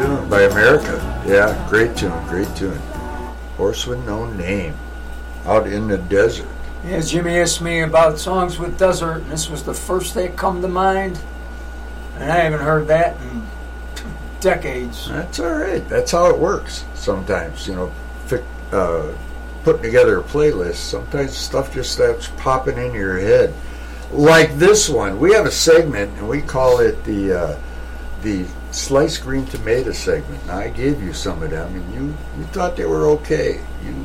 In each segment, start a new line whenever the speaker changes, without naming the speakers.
tune by America. Yeah, great tune, great tune. Horse with No Name, Out in the Desert.
Yeah, Jimmy asked me about songs with desert, and this was the first that come to mind. And I haven't heard that in decades.
That's all right. That's how it works sometimes, putting together a playlist. Sometimes stuff just starts popping into your head. Like this one. We have a segment, and we call it the sliced green tomato segment. Now, I gave you some of them, and you thought they were okay.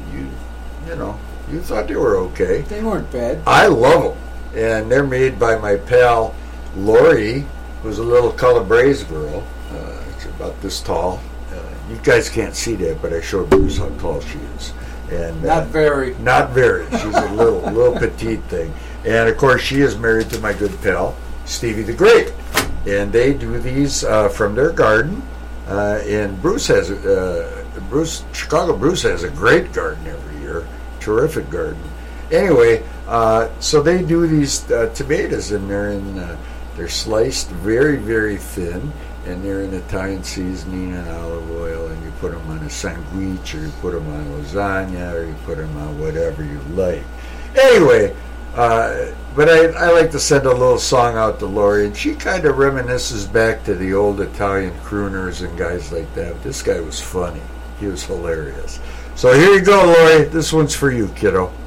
You thought they were okay.
They weren't bad.
I love them, and they're made by my pal Lori, who's a little Calabrese girl. It's about this tall. You guys can't see that, but I showed Bruce how tall she is. And
not very.
Not very. She's a little petite thing. And of course, she is married to my good pal Stevie the Great, and they do these from their garden. And Chicago Bruce has a great garden every year, terrific garden. Anyway, so they do these tomatoes, and they're sliced very, very thin, and they're in Italian seasoning and olive oil, and you put them on a sandwich, or you put them on lasagna, or you put them on whatever you like. Anyway, but I like to send a little song out to Lori, and she kind of reminisces back to the old Italian crooners and guys like that. This guy was funny. He was hilarious. So here you go, Lori. This one's for you, kiddo.